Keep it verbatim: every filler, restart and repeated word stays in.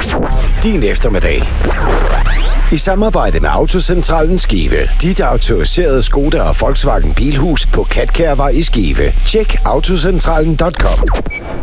Din eftermiddag. I samarbejde med Autocentralen Skive. Dit autoriserede Skoda og Volkswagen Bilhus på Katkærvej i Skive. Tjek autocentralen punktum com.